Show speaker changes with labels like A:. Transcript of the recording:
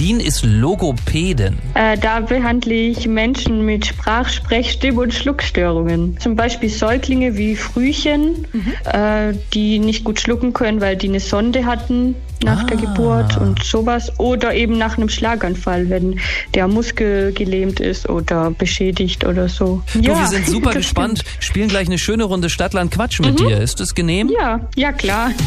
A: Nadine ist Logopädin.
B: Da behandle ich Menschen mit Sprach-, Sprech-, Stimm- und Schluckstörungen. Zum Beispiel Säuglinge wie Frühchen, die nicht gut schlucken können, weil die eine Sonde hatten nach der Geburt und sowas. Oder eben nach einem Schlaganfall, wenn der Muskel gelähmt ist oder beschädigt oder so.
A: Du, wir sind super gespannt. Spielen gleich eine schöne Runde Stadtland Quatsch mit dir. Ist das genehm?
B: Ja, klar.